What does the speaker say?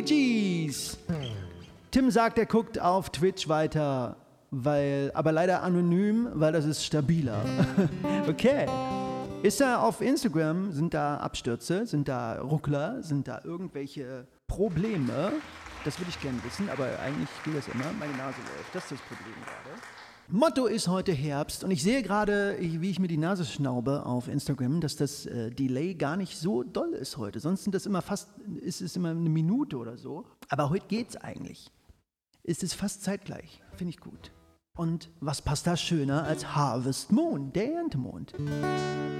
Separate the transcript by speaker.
Speaker 1: GG's. Tim sagt, er guckt auf Twitch weiter, aber leider anonym, weil das ist stabiler. Okay. Ist da auf Instagram, sind da Abstürze, sind da Ruckler, sind da irgendwelche Probleme? Das würde ich gerne wissen, aber eigentlich geht das immer. Meine Nase läuft, das ist das Problem gerade. Motto ist heute Herbst und ich sehe gerade, wie ich mir die Nase schnaube auf Instagram, dass das Delay gar nicht so doll ist heute. Sonst sind das immer ist es immer eine Minute oder so. Aber heute geht's eigentlich. Ist es fast zeitgleich. Finde ich gut. Und was passt da schöner als Harvest Moon, der Erntemond?